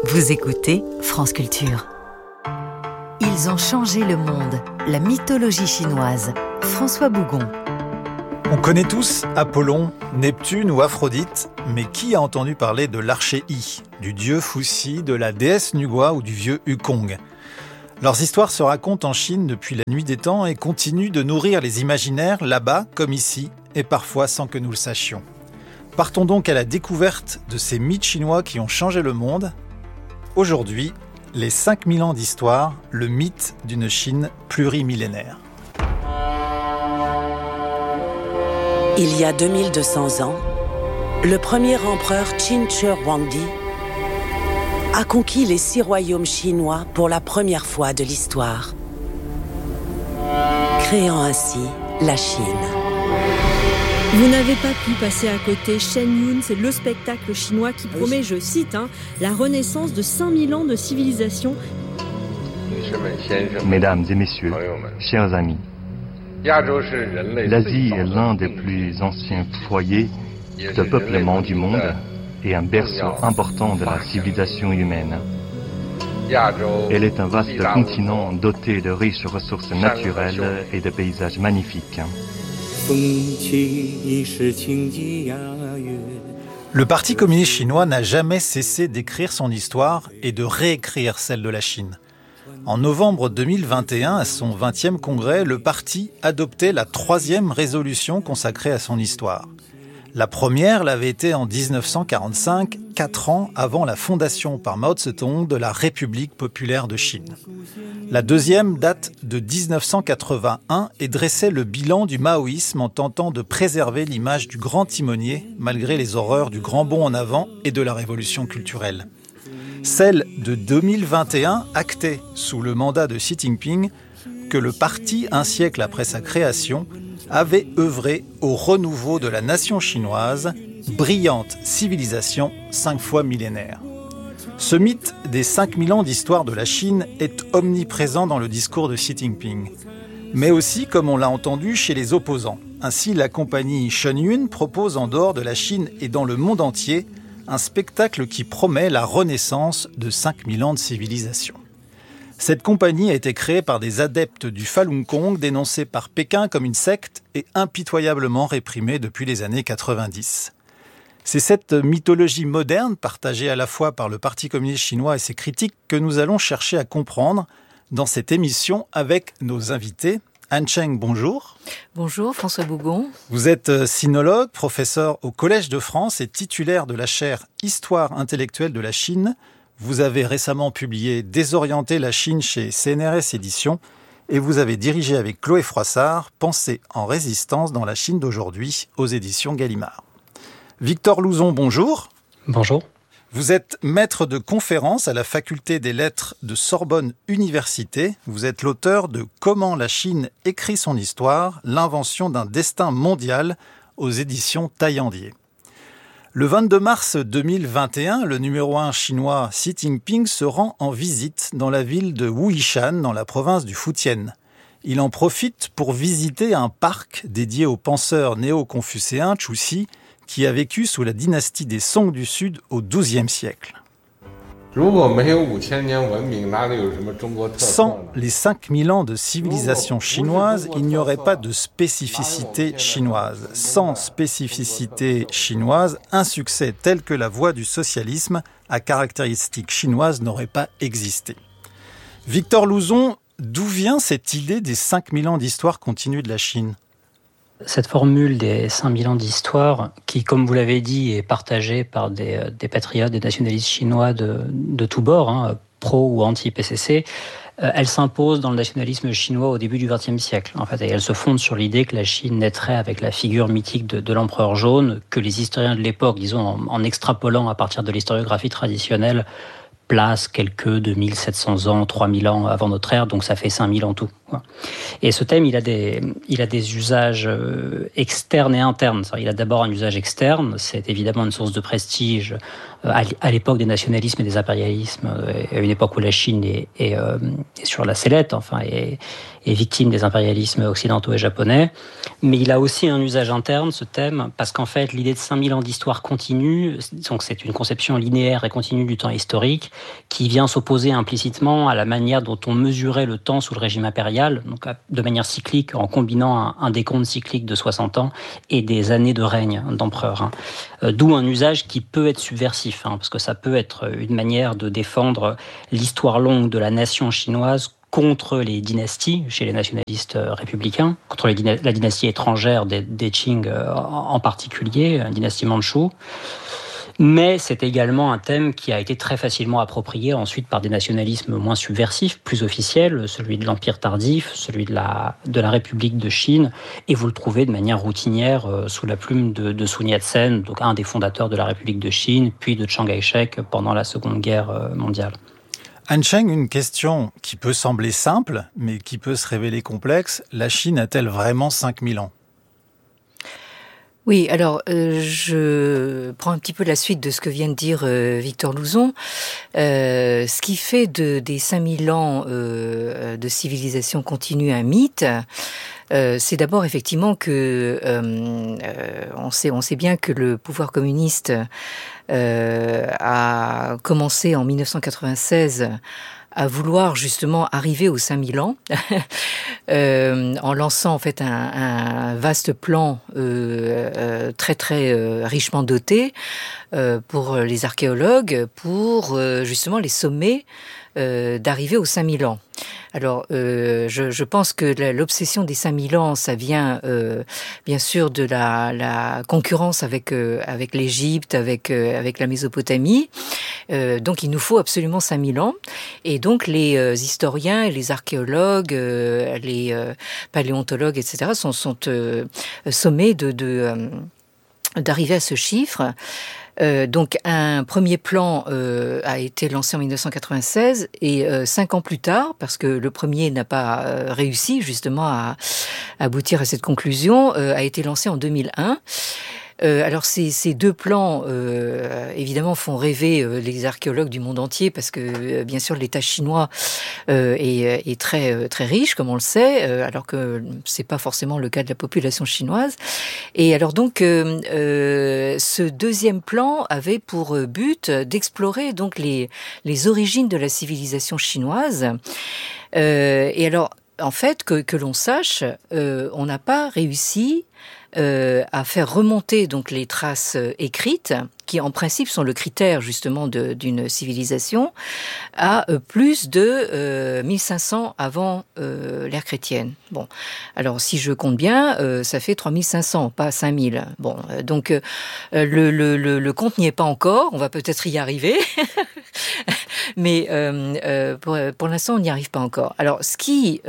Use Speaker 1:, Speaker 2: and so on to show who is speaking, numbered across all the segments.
Speaker 1: Vous écoutez France Culture. Ils ont changé le monde, la mythologie chinoise. François Bougon.
Speaker 2: On connaît tous Apollon, Neptune ou Aphrodite, mais qui a entendu parler de l'archéi, du dieu Fuxi, de la déesse Nugua ou du vieux Wukong ? Leurs histoires se racontent en Chine depuis la nuit des temps et continuent de nourrir les imaginaires là-bas comme ici, et parfois sans que nous le sachions. Partons donc à la découverte de ces mythes chinois qui ont changé le monde. Aujourd'hui, les 5000 ans d'histoire, le mythe d'une Chine plurimillénaire.
Speaker 3: Il y a 2200 ans, le premier empereur Qin Shi Huangdi a conquis les 6 royaumes chinois pour la première fois de l'histoire, créant ainsi la Chine.
Speaker 4: Vous n'avez pas pu passer à côté. Shen Yun, c'est le spectacle chinois qui promet, je cite, la renaissance de 5000 ans de civilisation.
Speaker 5: Mesdames et messieurs, chers amis, l'Asie est l'un des plus anciens foyers de peuplement du monde et un berceau important de la civilisation humaine. Elle est un vaste continent doté de riches ressources naturelles et de paysages magnifiques.
Speaker 2: Le Parti communiste chinois n'a jamais cessé d'écrire son histoire et de réécrire celle de la Chine. En novembre 2021, à son 20e congrès, le parti adoptait la 3e résolution consacrée à son histoire. La première l'avait été en 1945, 4 ans avant la fondation par Mao Tse-tung de la République populaire de Chine. La deuxième date de 1981 et dressait le bilan du maoïsme en tentant de préserver l'image du grand timonier malgré les horreurs du grand bond en avant et de la révolution culturelle. Celle de 2021 actait, sous le mandat de Xi Jinping, que le parti, un siècle après sa création, avait œuvré au renouveau de la nation chinoise, brillante civilisation 5 fois millénaire. Ce mythe des 5000 ans d'histoire de la Chine est omniprésent dans le discours de Xi Jinping, mais aussi, comme on l'a entendu, chez les opposants. Ainsi, la compagnie Shen Yun propose en dehors de la Chine et dans le monde entier un spectacle qui promet la renaissance de 5000 ans de civilisation. Cette compagnie a été créée par des adeptes du Falun Gong dénoncés par Pékin comme une secte et impitoyablement réprimée depuis les années 90. C'est cette mythologie moderne, partagée à la fois par le Parti communiste chinois et ses critiques, que nous allons chercher à comprendre dans cette émission avec nos invités. Anne Cheng, bonjour.
Speaker 6: Bonjour, François Bougon.
Speaker 2: Vous êtes sinologue, professeur au Collège de France et titulaire de la chaire Histoire intellectuelle de la Chine. Vous avez récemment publié « Désorienter la Chine » chez CNRS Éditions et vous avez dirigé avec Chloé Froissart « Pensée en résistance dans la Chine d'aujourd'hui » aux éditions Gallimard. Victor Louzon, bonjour.
Speaker 7: Bonjour.
Speaker 2: Vous êtes maître de conférence à la Faculté des Lettres de Sorbonne Université. Vous êtes l'auteur de « Comment la Chine écrit son histoire, l'invention d'un destin mondial » aux éditions Taillandier. Le 22 mars 2021, le numéro 1 chinois Xi Jinping se rend en visite dans la ville de Wuishan, dans la province du Fujian. Il en profite pour visiter un parc dédié au penseur néo-confucéen Chuxi, qui a vécu sous la dynastie des Song du Sud au XIIe siècle. Sans les 5000 ans de civilisation chinoise, il n'y aurait pas de spécificité chinoise. Sans spécificité chinoise, un succès tel que la voie du socialisme à caractéristiques chinoises n'aurait pas existé. Victor Louzon, d'où vient cette idée des 5000 ans d'histoire continue de la Chine ?
Speaker 7: Cette formule des 5000 ans d'histoire, qui, comme vous l'avez dit, est partagée par des patriotes, des nationalistes chinois de tous bords, pro ou anti-PCC, elle s'impose dans le nationalisme chinois au début du XXe siècle. En fait, et elle se fonde sur l'idée que la Chine naîtrait avec la figure mythique de l'empereur jaune, que les historiens de l'époque, disons, en extrapolant à partir de l'historiographie traditionnelle, place quelques 2700 ans, 3000 ans avant notre ère, donc ça fait 5000 en tout. Et ce thème, il a des usages externes et internes. Il a d'abord un usage externe, c'est évidemment une source de prestige à l'époque des nationalismes et des impérialismes, à une époque où la Chine est sur la sellette, est victime des impérialismes occidentaux et japonais. Mais il a aussi un usage interne, ce thème, parce qu'en fait, l'idée de 5000 ans d'histoire continue, donc c'est une conception linéaire et continue du temps historique, qui vient s'opposer implicitement à la manière dont on mesurait le temps sous le régime impérial, donc de manière cyclique, en combinant un décompte cyclique de 60 ans et des années de règne d'empereur. D'où un usage qui peut être subversif, parce que ça peut être une manière de défendre l'histoire longue de la nation chinoise contre les dynasties, chez les nationalistes républicains, contre la dynastie étrangère des Qing en particulier, la dynastie mandchoue. Mais c'est également un thème qui a été très facilement approprié ensuite par des nationalismes moins subversifs, plus officiels, celui de l'Empire tardif, celui de la République de Chine, et vous le trouvez de manière routinière sous la plume de Sun Yat-sen, donc un des fondateurs de la République de Chine, puis de Chiang Kai-shek pendant la Seconde Guerre mondiale.
Speaker 2: Han Cheng, une question qui peut sembler simple, mais qui peut se révéler complexe. La Chine a-t-elle vraiment 5000 ans ?
Speaker 6: Oui, alors je prends un petit peu la suite de ce que vient de dire Victor Louzon. Ce qui fait des 5000 ans de civilisation continue un mythe, c'est d'abord effectivement que on sait bien que le pouvoir communiste a commencé en 1996 à vouloir justement arriver aux 5000 ans en lançant en fait un vaste plan très très richement doté pour les archéologues pour justement les sommer d'arriver aux 5000 ans. Alors, je pense que l'obsession des 5000 ans, ça vient bien sûr de la concurrence avec l'Égypte, avec la Mésopotamie. Donc, il nous faut absolument 5000 ans. Et donc, les historiens et les archéologues, les paléontologues, etc., sont sommés d'arriver à ce chiffre. Donc un premier plan a été lancé en 1996 et 5 ans plus tard, parce que le premier n'a pas réussi justement à aboutir à cette conclusion, a été lancé en 2001. Alors ces deux plans, évidemment, font rêver les archéologues du monde entier parce que, bien sûr, l'État chinois est très très riche, comme on le sait, alors que c'est pas forcément le cas de la population chinoise. Et alors donc, ce deuxième plan avait pour but d'explorer donc les origines de la civilisation chinoise. Et alors, en fait, que l'on sache, on n'a pas réussi à faire remonter donc les traces écrites, qui en principe sont le critère justement d'une civilisation, à plus de 1500 avant l'ère chrétienne. Bon, alors si je compte bien, ça fait 3500, pas 5000. Bon, donc le compte n'y est pas encore, on va peut-être y arriver. Mais pour l'instant, on n'y arrive pas encore. Alors, ce qui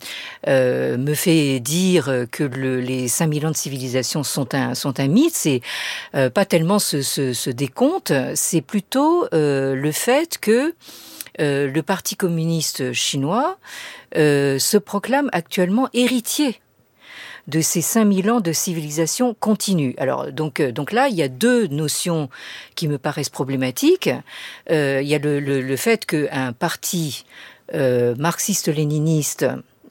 Speaker 6: me fait dire que les 5000 ans de civilisation sont un mythe, c'est pas tellement ce décompte, c'est plutôt le fait que le Parti communiste chinois se proclame actuellement héritier de ces 5000 ans de civilisation continue. Alors, donc là, il y a deux notions qui me paraissent problématiques. Il y a le fait qu'un parti marxiste-léniniste,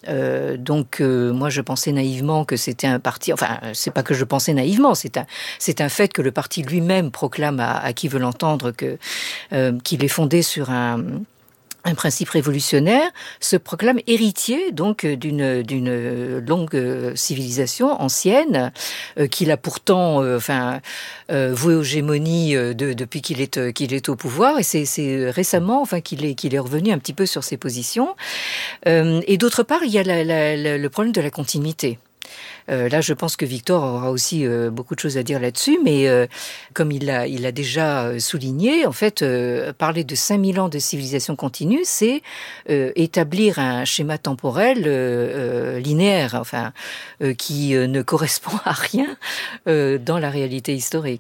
Speaker 6: moi je pensais naïvement que c'était un parti, enfin c'est pas que je pensais naïvement, c'est un fait que le parti lui-même proclame à qui veut l'entendre qu'il est fondé sur un principe révolutionnaire, se proclame héritier donc d'une longue civilisation ancienne qu'il a pourtant voué aux gémonies depuis qu'il est au pouvoir, et c'est récemment qu'il est revenu un petit peu sur ses positions. Et d'autre part, il y a le problème de la continuité. Là, je pense que Victor aura aussi beaucoup de choses à dire là-dessus, mais comme il a déjà souligné, en fait, parler de 5000 ans de civilisation continue, c'est établir un schéma temporel linéaire, qui ne correspond à rien dans la réalité historique.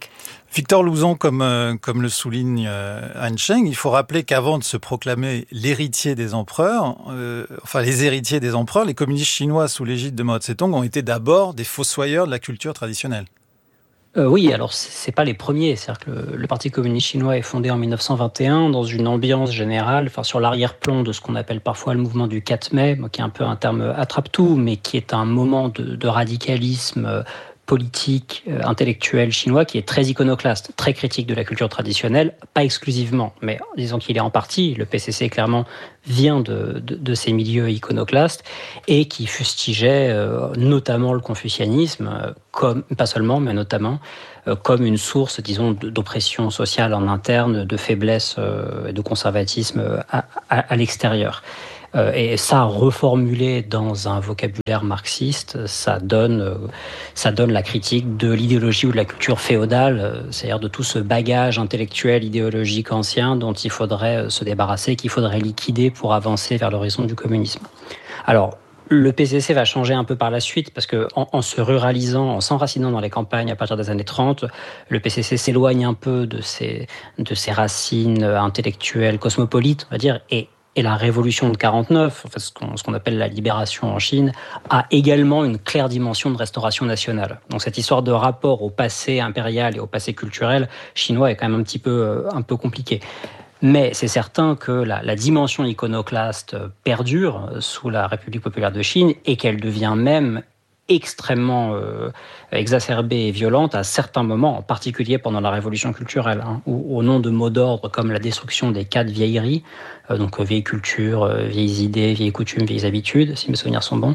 Speaker 2: Victor Louzon, comme le souligne Han Sheng, il faut rappeler qu'avant de se proclamer l'héritier des empereurs, les héritiers des empereurs, les communistes chinois sous l'égide de Mao Tse-tung ont été d'abord des fossoyeurs de la culture traditionnelle.
Speaker 7: Oui, alors c'est pas les premiers. C'est-à-dire que le Parti communiste chinois est fondé en 1921 dans une ambiance générale, sur l'arrière-plan de ce qu'on appelle parfois le mouvement du 4 mai, qui est un peu un terme attrape-tout, mais qui est un moment de radicalisme politique, intellectuel chinois qui est très iconoclaste, très critique de la culture traditionnelle, pas exclusivement, mais disons qu'il est en partie. Le PCC clairement vient de ces milieux iconoclastes et qui fustigeait notamment le confucianisme, comme, pas seulement, mais notamment, comme une source, disons, d'oppression sociale en interne, de faiblesse et de conservatisme à l'extérieur. Et ça, reformulé dans un vocabulaire marxiste, ça donne la critique de l'idéologie ou de la culture féodale, c'est-à-dire de tout ce bagage intellectuel, idéologique ancien dont il faudrait se débarrasser, qu'il faudrait liquider pour avancer vers l'horizon du communisme. Alors, le PCC va changer un peu par la suite parce que en se ruralisant, en s'enracinant dans les campagnes à partir des années 30, le PCC s'éloigne un peu de ses racines intellectuelles cosmopolites, on va dire, et la révolution de 49, ce qu'on appelle la libération en Chine, a également une claire dimension de restauration nationale. Donc cette histoire de rapport au passé impérial et au passé culturel chinois est quand même un peu compliquée. Mais c'est certain que la dimension iconoclaste perdure sous la République populaire de Chine et qu'elle devient même extrêmement exacerbée et violente à certains moments, en particulier pendant la révolution culturelle, où au nom de mots d'ordre comme la destruction des 4 vieilleries, donc vieille culture, vieilles idées, vieilles coutumes, vieilles habitudes, si mes souvenirs sont bons,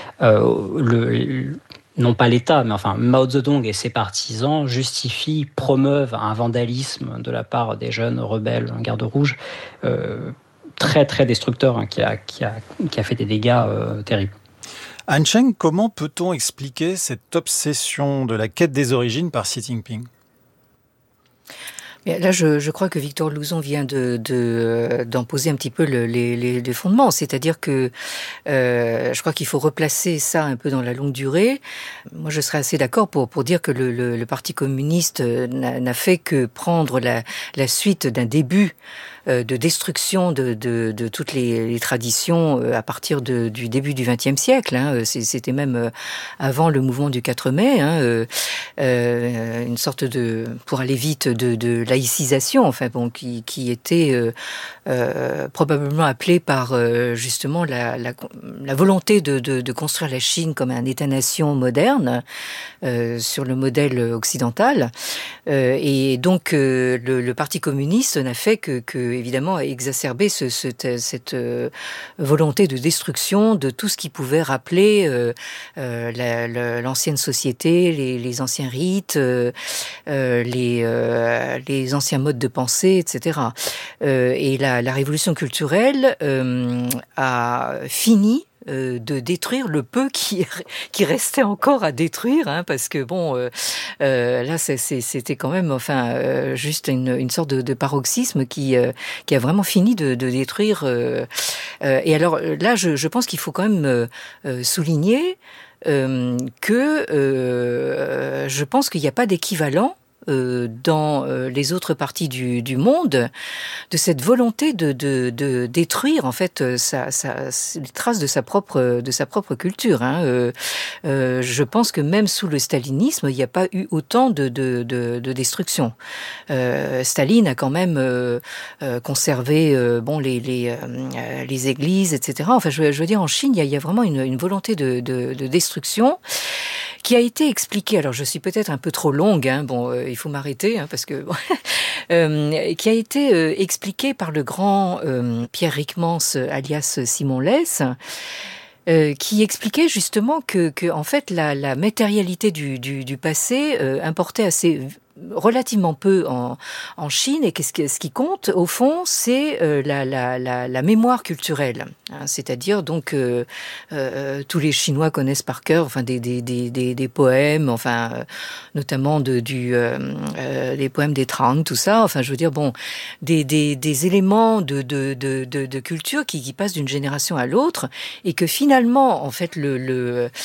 Speaker 7: non pas l'État, mais Mao Zedong et ses partisans promeuvent un vandalisme de la part des jeunes rebelles, garde rouge, très très destructeur, qui a fait des dégâts terribles.
Speaker 2: Han Sheng, comment peut-on expliquer cette obsession de la quête des origines par Xi Jinping ?
Speaker 6: Là, je crois que Victor Louzon vient d'en poser un petit peu les fondements. C'est-à-dire que je crois qu'il faut replacer ça un peu dans la longue durée. Moi, je serais assez d'accord pour dire que le Parti communiste n'a fait que prendre la suite d'un début de destruction de toutes les traditions à partir du début du XXe siècle. C'était même avant le mouvement du 4 mai, une sorte pour aller vite, de laïcisation, qui était probablement appelée par justement la volonté de construire la Chine comme un État-nation moderne sur le modèle occidental. Et donc le Parti communiste n'a fait que évidemment exacerber cette volonté de destruction de tout ce qui pouvait rappeler l'ancienne société, les anciens rites, les anciens modes de pensée, etc. Et la révolution culturelle a fini de détruire le peu qui restait encore à détruire, parce que là c'était quand même juste une sorte de paroxysme qui a vraiment fini de détruire. Et alors là, je pense qu'il faut quand même souligner que je pense qu'il n'y a pas d'équivalent dans les autres parties du monde de cette volonté de détruire en fait les traces de sa propre culture. Je pense que même sous le stalinisme, il n'y a pas eu autant de destruction. Staline a quand même conservé les églises, etc. Je veux dire, en Chine, il y a vraiment une volonté de destruction qui a été expliquée. Alors, je suis peut-être un peu trop longue. Il faut m'arrêter parce que qui a été expliqué par le grand Pierre Ryckmans alias Simon Leys, qui expliquait justement que en fait la matérialité du passé importait relativement peu en Chine, et ce qui compte au fond, c'est la mémoire culturelle, c'est-à-dire donc tous les Chinois connaissent par cœur des poèmes, notamment des poèmes des Trang, tout ça, je veux dire des éléments de culture qui passent d'une génération à l'autre, et que finalement en fait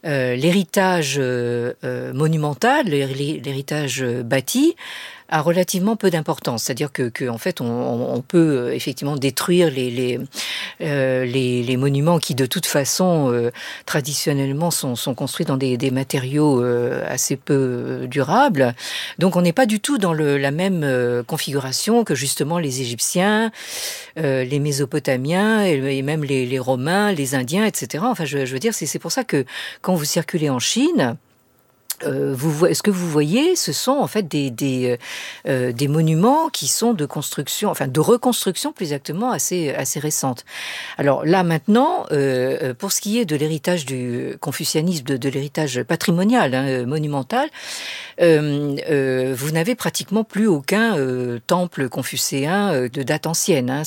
Speaker 6: l'héritage monumental, l'héritage bâti, a relativement peu d'importance. C'est-à-dire que en fait, on peut effectivement détruire les monuments qui, de toute façon, traditionnellement, sont construits dans des matériaux assez peu durables. Donc, on n'est pas du tout dans la même configuration que justement les Égyptiens, les Mésopotamiens et même les Romains, les Indiens, etc. Enfin, je veux dire, c'est pour ça que quand vous circulez en Chine, ce que vous voyez, ce sont en fait des monuments qui sont de construction, enfin de reconstruction plus exactement assez récente. Alors là maintenant, pour ce qui est de l'héritage du confucianisme, de l'héritage patrimonial, monumental, vous n'avez pratiquement plus aucun temple confucéen de date ancienne.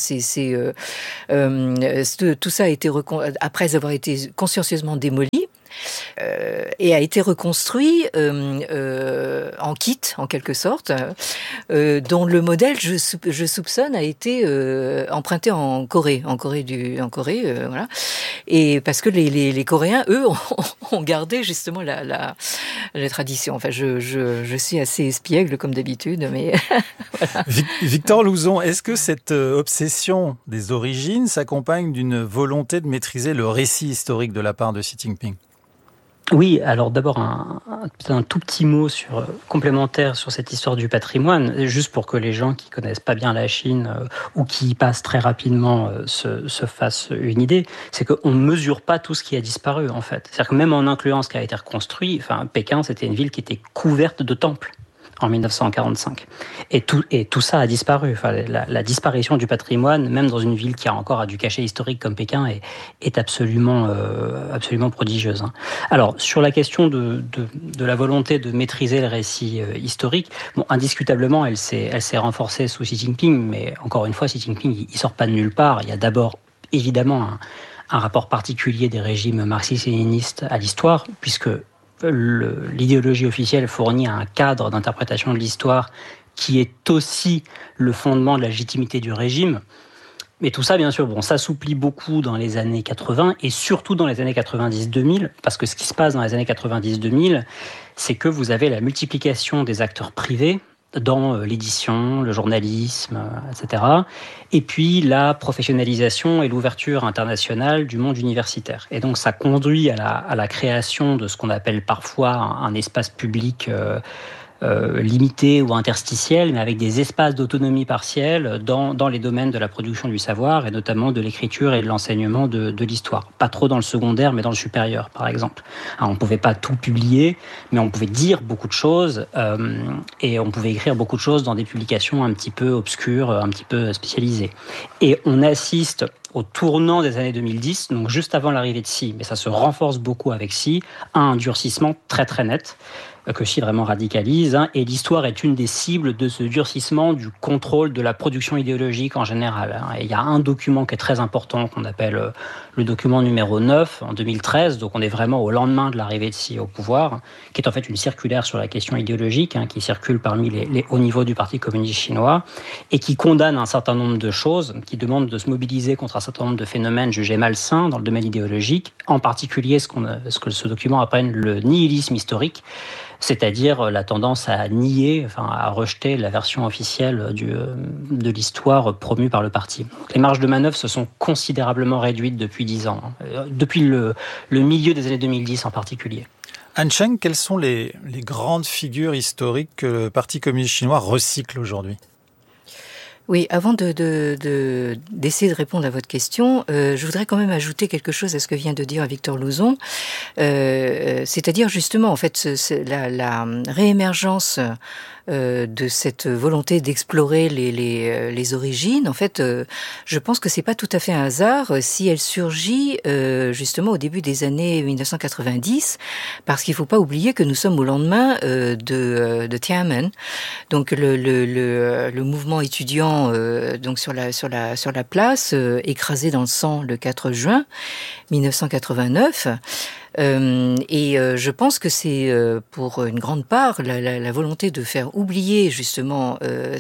Speaker 6: Tout ça a été après avoir été consciencieusement démoli. Et a été reconstruit en kit, en quelque sorte, dont le modèle, je soupçonne, a été emprunté en Corée, voilà. Et parce que les Coréens, eux, ont gardé justement la tradition. Enfin, je suis assez espiègle comme d'habitude, mais voilà.
Speaker 2: Victor Louzon, est-ce que cette obsession des origines s'accompagne d'une volonté de maîtriser le récit historique de la part de Xi Jinping ?
Speaker 7: Oui, alors d'abord un tout petit mot complémentaire sur cette histoire du patrimoine, juste pour que les gens qui connaissent pas bien la Chine ou qui y passent très rapidement se fassent une idée, c'est qu'on ne mesure pas tout ce qui a disparu en fait. C'est-à-dire que même en incluant ce qui a été reconstruit, Pékin c'était une ville qui était couverte de temples en 1945. Et tout ça a disparu. La disparition du patrimoine, même dans une ville qui a encore du cachet historique comme Pékin, est absolument prodigieuse. Alors, sur la question de la volonté de maîtriser le récit historique, indiscutablement, elle s'est renforcée sous Xi Jinping, mais encore une fois, Xi Jinping, il sort pas de nulle part. Il y a d'abord, évidemment, un rapport particulier des régimes marxistes-léninistes à l'histoire, puisque l'idéologie officielle fournit un cadre d'interprétation de l'histoire qui est aussi le fondement de la légitimité du régime. Mais tout ça, bien sûr, s'assouplit beaucoup dans les années 80 et surtout dans les années 90-2000, parce que ce qui se passe dans les années 90-2000, c'est que vous avez la multiplication des acteurs privés dans l'édition, le journalisme, etc. Et puis la professionnalisation et l'ouverture internationale du monde universitaire. Et donc ça conduit à la création de ce qu'on appelle parfois un espace public limité ou interstitiel, mais avec des espaces d'autonomie partielle dans les domaines de la production du savoir et notamment de l'écriture et de l'enseignement de l'histoire. Pas trop dans le secondaire, mais dans le supérieur, par exemple. Alors, on ne pouvait pas tout publier, mais on pouvait dire beaucoup de choses et on pouvait écrire beaucoup de choses dans des publications un petit peu obscures, un petit peu spécialisées. Et on assiste au tournant des années 2010, donc juste avant l'arrivée de Xi, mais ça se renforce beaucoup avec Xi, à un durcissement très très net que Xi vraiment radicalise, et l'histoire est une des cibles de ce durcissement du contrôle de la production idéologique en général. Et il y a un document qui est très important qu'on appelle le document numéro 9 en 2013, donc on est vraiment au lendemain de l'arrivée de Xi au pouvoir, qui est en fait une circulaire sur la question idéologique qui circule parmi les hauts niveaux du Parti communiste chinois et qui condamne un certain nombre de choses, qui demande de se mobiliser contre un certain nombre de phénomènes jugés malsains dans le domaine idéologique, en particulier ce que ce document appelle le nihilisme historique, c'est-à-dire la tendance à nier, à rejeter la version officielle de l'histoire promue par le parti. Donc, les marges de manœuvre se sont considérablement réduites depuis 10 ans, depuis le milieu des années 2010 en particulier.
Speaker 2: Han Cheng, quelles sont les grandes figures historiques que le Parti communiste chinois recycle aujourd'hui ?
Speaker 6: Oui, avant d'essayer de répondre à votre question, je voudrais quand même ajouter quelque chose à ce que vient de dire Victor Louzon, c'est-à-dire justement en fait la réémergence de cette volonté d'explorer les origines. En fait, je pense que c'est pas tout à fait un hasard si elle surgit justement au début des années 1990, parce qu'il faut pas oublier que nous sommes au lendemain de Tiananmen, donc le mouvement étudiant donc sur la place écrasé dans le sang le 4 juin 1989. Je pense que c'est pour une grande part la volonté de faire oublier justement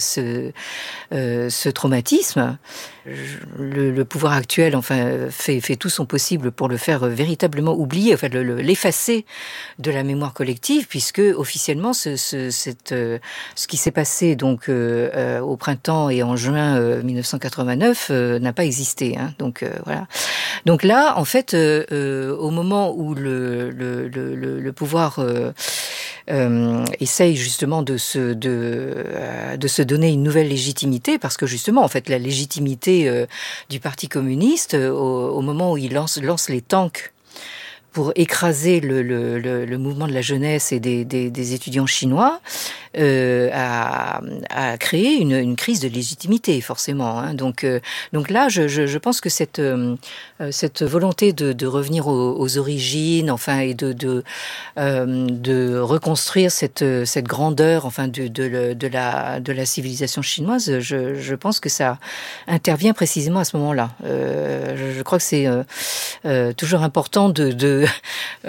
Speaker 6: ce traumatisme. Le pouvoir actuel, fait tout son possible pour le faire véritablement oublier, l'effacer de la mémoire collective, puisque officiellement ce qui s'est passé donc au printemps et en juin 1989 n'a pas existé. Donc voilà. Donc là, en fait, au moment où le pouvoir essaye justement de se donner une nouvelle légitimité, parce que justement, en fait, la légitimité du Parti communiste, au moment où il lance les tanks pour écraser le mouvement de la jeunesse et des étudiants chinois, a créé une crise de légitimité, forcément. Donc là, je pense que cette volonté de revenir aux origines, et de reconstruire cette grandeur, de la civilisation chinoise, je pense que ça intervient précisément à ce moment-là. Je crois que c'est toujours important de